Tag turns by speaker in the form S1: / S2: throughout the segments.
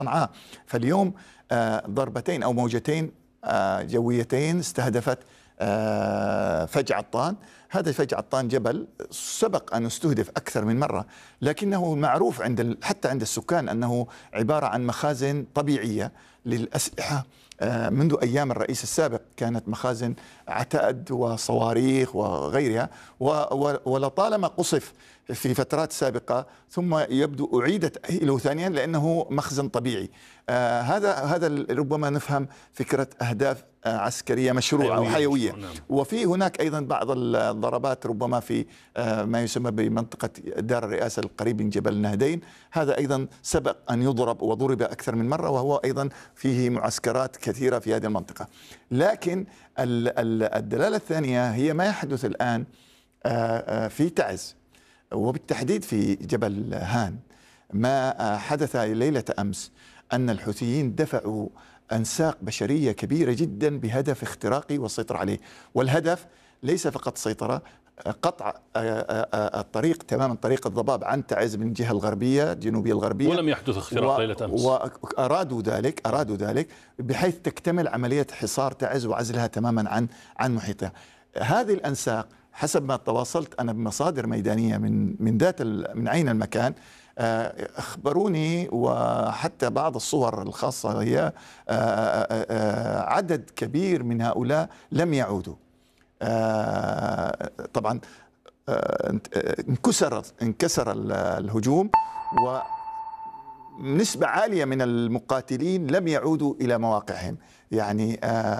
S1: صنعاء. فاليوم ضربتين أو موجتين جويتين استهدفت فج عطان. هذا فج عطان جبل سبق أن استهدف أكثر من مرة، لكنه معروف حتى عند السكان أنه عبارة عن مخازن طبيعية للأسلحة. منذ أيام الرئيس السابق كانت مخازن عتاد وصواريخ وغيرها، ولطالما قصف في فترات سابقة ثم يبدو أعيد تأهيله ثانيا لأنه مخزن طبيعي. هذا ربما نفهم فكرة أهداف عسكرية مشروعة أو حيوية. وفي هناك أيضا بعض الضربات ربما في ما يسمى بمنطقة دار الرئاسة القريب من جبل النهدين، هذا أيضا سبق أن يضرب وضرب أكثر من مرة، وهو أيضا فيه معسكرات كثيرة في هذه المنطقة. لكن الدلالة الثانية هي ما يحدث الآن في تعز وبالتحديد في جبل هان. ما حدث ليلة أمس أن الحوثيين دفعوا أنساق بشرية كبيرة جدا بهدف اختراقه والسيطرة عليه، والهدف ليس فقط سيطرة، قطع الطريق تماما، طريق الضباب عن تعز من الجهة الغربية الجنوبية الغربية.
S2: ولم يحدث اختراق ليلة أمس،
S1: وأرادوا ذلك بحيث تكتمل عملية حصار تعز وعزلها تماما عن محيطها. هذه الأنساق حسب ما تواصلت أنا بمصادر ميدانية من عين المكان، أخبروني، وحتى بعض الصور الخاصة هي عدد كبير من هؤلاء لم يعودوا. طبعا انكسر الهجوم، ونسبة عالية من المقاتلين لم يعودوا إلى مواقعهم. يعني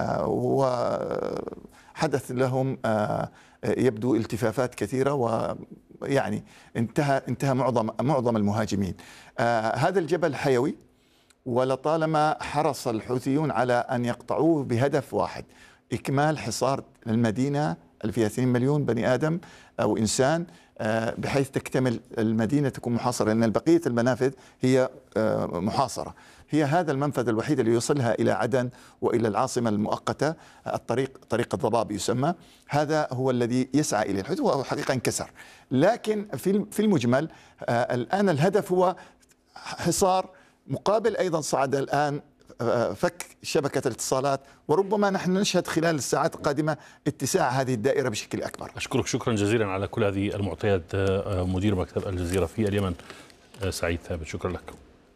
S1: وحدث لهم يبدو التفافات كثيرة، ويعني انتهى معظم المهاجمين. هذا الجبل حيوي، ولطالما حرص الحوثيون على أن يقطعوه بهدف واحد: إكمال حصار المدينة اللي فيها 2 مليون بني آدم أو إنسان، بحيث تكتمل المدينة تكون محاصرة، لأن بقية المنافذ هي محاصرة. هي هذا المنفذ الوحيد اللي يوصلها إلى عدن وإلى العاصمة المؤقتة، طريق الضباب يسمى. هذا هو الذي يسعى إليه الحوثي، وهو حقيقة انكسر. لكن في المجمل الآن الهدف هو حصار، مقابل أيضا صعد الآن فك شبكة الاتصالات، وربما نحن نشهد خلال الساعات القادمة اتساع هذه الدائرة بشكل أكبر.
S2: أشكرك شكرا جزيلا على كل هذه المعطيات مدير مكتب الجزيرة في اليمن سعيد ثابت، شكرا لك.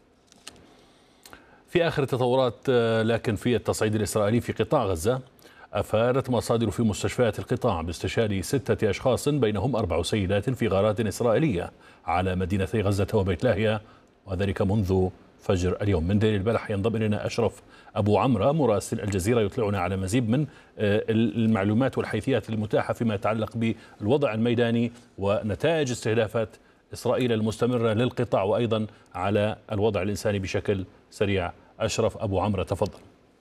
S2: في آخر التطورات لكن في التصعيد الإسرائيلي في قطاع غزة، أفادت مصادر في مستشفيات القطاع باستشهاد 6 أشخاص بينهم 4 سيدات في غارات إسرائيلية على مدينتي غزة وبيت لاهيا، وذلك منذ فجر اليوم. من دير البلح ينضم إلينا أشرف أبو عمرة مراسل الجزيرة يطلعنا على مزيد من المعلومات والحيثيات المتاحة فيما يتعلق بالوضع الميداني ونتائج استهدافات إسرائيل المستمرة للقطاع، وأيضا على الوضع الإنساني بشكل سريع. أشرف أبو عمرة، تفضل.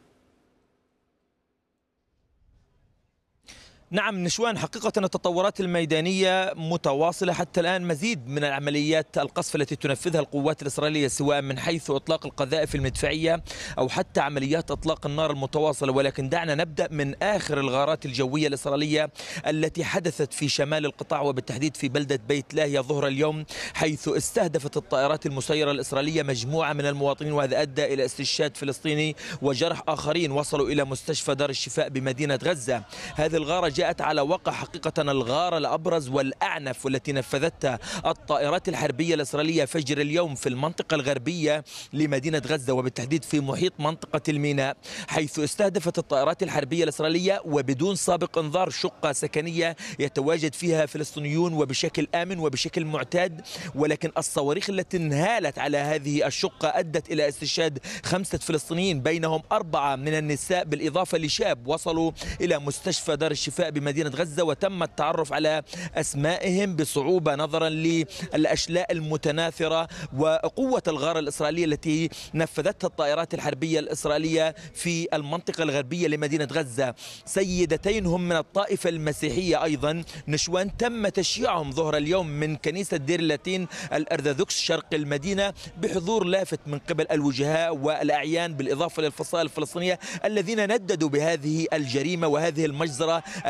S3: نعم نشوان، حقيقة التطورات الميدانية متواصلة حتى الآن. مزيد من العمليات القصف التي تنفذها القوات الإسرائيلية، سواء من حيث إطلاق القذائف المدفعية أو حتى عمليات إطلاق النار المتواصلة. ولكن دعنا نبدأ من آخر الغارات الجوية الإسرائيلية التي حدثت في شمال القطاع، وبالتحديد في بلدة بيت لاهيا ظهر اليوم، حيث استهدفت الطائرات المسيرة الإسرائيلية مجموعة من المواطنين، وهذا أدى إلى استشهاد فلسطيني وجرح آخرين وصلوا إلى مستشفى دار الشفاء بمدينة غزة. هذه الغارة جاءت على وقع حقيقة الغارة الأبرز والأعنف والتي نفذتها الطائرات الحربية الإسرائيلية فجر اليوم في المنطقة الغربية لمدينة غزة، وبالتحديد في محيط منطقة الميناء، حيث استهدفت الطائرات الحربية الإسرائيلية وبدون سابق انذار شقة سكنية يتواجد فيها فلسطينيون وبشكل آمن وبشكل معتاد. ولكن الصواريخ التي انهالت على هذه الشقة أدت إلى استشهاد 5 فلسطينيين، بينهم 4 من النساء بالإضافة لشاب وصلوا إلى مستشفى دار الشفاء بمدينة غزة، وتم التعرف على أسمائهم بصعوبة نظرا للأشلاء المتناثرة وقوة الغارة الإسرائيلية التي نفذتها الطائرات الحربية الإسرائيلية في المنطقة الغربية لمدينة غزة. سيدتين هم من الطائفة المسيحية أيضا، نشوان، تم تشييعهم ظهر اليوم من كنيسة دير اللاتين الأرثوذكس شرق المدينة بحضور لافت من قبل الوجهاء والأعيان، بالإضافة للفصائل الفلسطينية الذين نددوا بهذه الجريمة وهذه المجزرة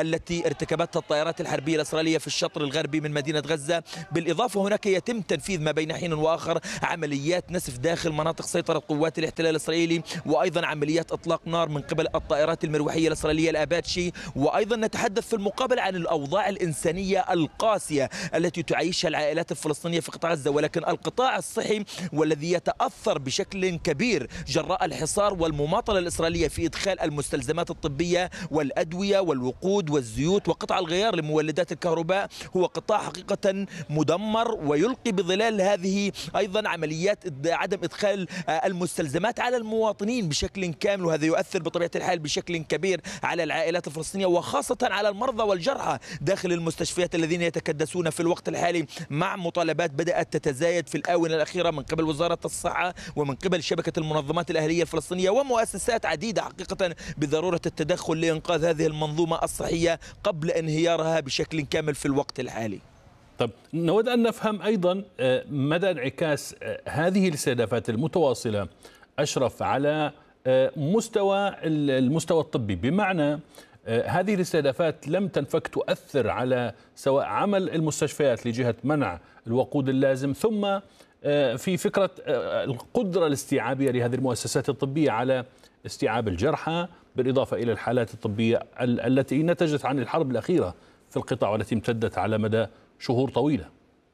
S3: التي ارتكبتها الطائرات الحربية الإسرائيلية في الشطر الغربي من مدينة غزة. بالإضافة هناك يتم تنفيذ ما بين حين وآخر عمليات نسف داخل مناطق سيطرة قوات الاحتلال الإسرائيلي، وأيضا عمليات إطلاق نار من قبل الطائرات المروحية الإسرائيلية الأباتشي. وأيضا نتحدث في المقابل عن الأوضاع الإنسانية القاسية التي تعيشها العائلات الفلسطينية في قطاع غزة، ولكن القطاع الصحي والذي يتأثر بشكل كبير جراء الحصار والمماطلة الإسرائيلية في إدخال المستلزمات الطبية والأدوية والوقود والزيوت وقطع الغيار لمولدات الكهرباء، هو قطاع حقيقة مدمر ويلقي بظلال هذه أيضا عمليات عدم إدخال المستلزمات على المواطنين بشكل كامل، وهذا يؤثر بطبيعة الحال بشكل كبير على العائلات الفلسطينية وخاصة على المرضى والجرحى داخل المستشفيات الذين يتكدسون في الوقت الحالي مع مطالبات بدأت تتزايد في الآونة الأخيرة من قبل وزارة الصحة ومن قبل شبكة المنظمات الأهلية الفلسطينية ومؤسسات عديدة حقيقة بضرورة التدخل لإنقاذ هذه المنظومة الصحية قبل انهيارها بشكل كامل في الوقت الحالي.
S2: طب نود أن نفهم أيضا مدى انعكاس هذه الاستهدافات المتواصلة أشرف على المستوى الطبي، بمعنى هذه الاستهدافات لم تنفك تؤثر على سواء عمل المستشفيات لجهة منع الوقود اللازم، ثم في فكرة القدرة الاستيعابية لهذه المؤسسات الطبية على استيعاب الجرحى، بالإضافة إلى الحالات الطبية التي نتجت عن الحرب الأخيرة في القطاع والتي امتدت على مدى شهور طويلة.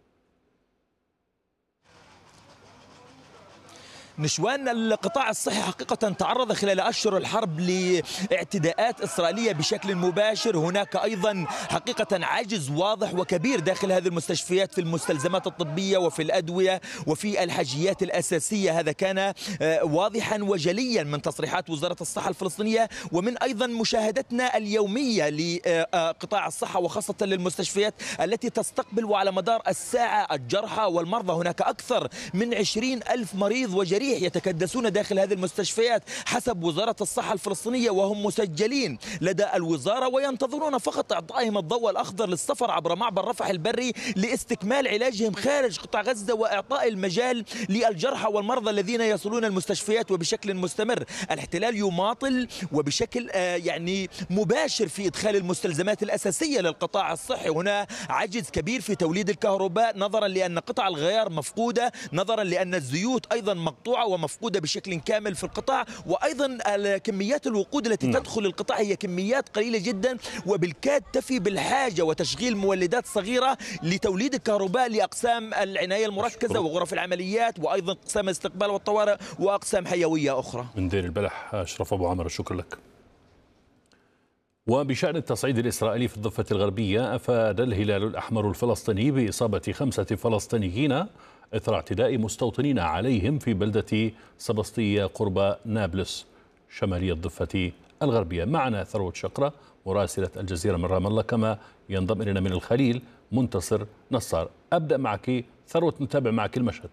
S3: نشوان، القطاع الصحي حقيقة تعرض خلال أشهر الحرب لاعتداءات إسرائيلية بشكل مباشر. هناك أيضا حقيقة عجز واضح وكبير داخل هذه المستشفيات في المستلزمات الطبية وفي الأدوية وفي الحاجيات الأساسية. هذا كان واضحا وجليا من تصريحات وزارة الصحة الفلسطينية ومن أيضا مشاهدتنا اليومية لقطاع الصحة وخاصة للمستشفيات التي تستقبل وعلى مدار الساعة الجرحى والمرضى. هناك أكثر من 20,000 مريض وجريح يتكدسون داخل هذه المستشفيات حسب وزارة الصحة الفلسطينية، وهم مسجلين لدى الوزارة وينتظرون فقط إعطائهم الضوء الأخضر للسفر عبر معبر رفح البري لاستكمال علاجهم خارج قطاع غزة وإعطاء المجال للجرحى والمرضى الذين يصلون المستشفيات وبشكل مستمر. الاحتلال يماطل وبشكل يعني مباشر في إدخال المستلزمات الأساسية للقطاع الصحي. هنا عجز كبير في توليد الكهرباء نظرا لأن قطع الغيار مفقودة، نظرا لأن الزيوت أيضا مقطوعة ومفقودة بشكل كامل في القطاع، وأيضا كميات الوقود التي تدخل القطاع هي كميات قليلة جدا وبالكاد تفي بالحاجة وتشغيل مولدات صغيرة لتوليد الكهرباء لأقسام العناية المركزة وغرف العمليات وأيضا أقسام الاستقبال والطوارئ وأقسام حيوية أخرى.
S2: من دير البلح أشرف أبو عمر، شكرا لك. وبشأن التصعيد الإسرائيلي في الضفة الغربية، أفاد الهلال الأحمر الفلسطيني بإصابة 5 فلسطينيين إثر اعتداء مستوطنين عليهم في بلدة سبسطية قرب نابلس شمالية الضفة الغربية. معنا ثروت شقرة مراسلة الجزيرة من رام الله، كما ينضم إلينا من الخليل منتصر نصار. أبدأ معك ثروت، نتابع معك المشهد.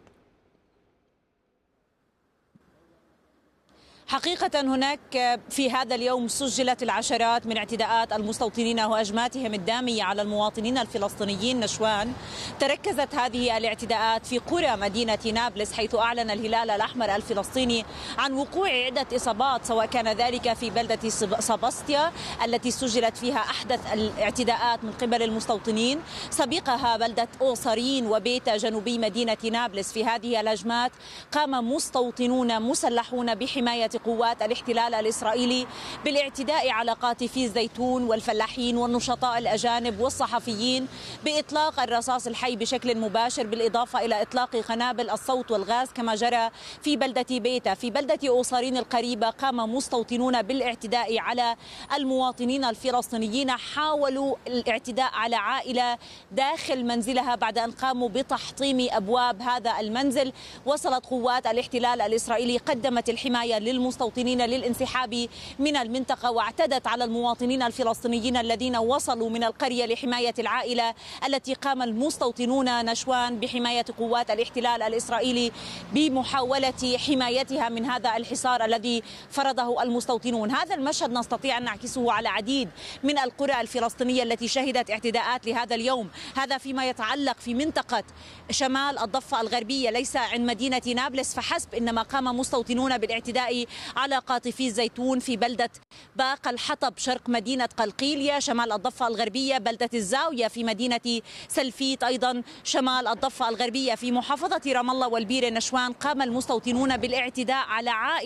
S4: حقيقة هناك في هذا اليوم سجلت العشرات من اعتداءات المستوطنين وهجماتهم الدامية على المواطنين الفلسطينيين. نشوان، تركزت هذه الاعتداءات في قرى مدينة نابلس، حيث أعلن الهلال الأحمر الفلسطيني عن وقوع عدة إصابات، سواء كان ذلك في بلدة سبسطية التي سجلت فيها أحدث الاعتداءات من قبل المستوطنين، سبقها بلدة أوصرين وبيتا جنوبي مدينة نابلس. في هذه الهجمات قام مستوطنون مسلحون بحماية قوات الاحتلال الإسرائيلي بالاعتداء على قاطفي الزيتون والفلاحين والنشطاء الأجانب والصحفيين بإطلاق الرصاص الحي بشكل مباشر، بالإضافة إلى إطلاق قنابل الصوت والغاز كما جرى في بلدة بيتا. في بلدة أوصارين القريبة قام مستوطنون بالاعتداء على المواطنين الفلسطينيين، حاولوا الاعتداء على عائلة داخل منزلها بعد أن قاموا بتحطيم أبواب هذا المنزل. وصلت قوات الاحتلال الإسرائيلي قدمت الحماية للمستوطنين للانسحاب من المنطقة، واعتدت على المواطنين الفلسطينيين الذين وصلوا من القرية لحماية العائلة التي قام المستوطنون نشوان بحماية قوات الاحتلال الإسرائيلي بمحاولة حمايتها من هذا الحصار الذي فرضه المستوطنون. هذا المشهد نستطيع أن نعكسه على عديد من القرى الفلسطينية التي شهدت اعتداءات لهذا اليوم. هذا فيما يتعلق في منطقة شمال الضفة الغربية، ليس عند مدينة نابلس فحسب، إنما قام مستوطنون بالاعتداء على قاطفي الزيتون في بلدة باق الحطب شرق مدينة قلقيلية، شمال الضفة الغربية بلدة الزاوية في مدينة سلفيت، أيضا شمال الضفة الغربية في محافظة رام الله والبيرة نشوان قام المستوطنون بالاعتداء على عائلة